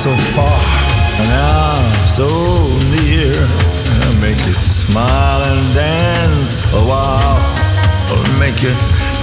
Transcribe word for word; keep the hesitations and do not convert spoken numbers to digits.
so far, now so near. I'll make you smile and dance a while. I'll make you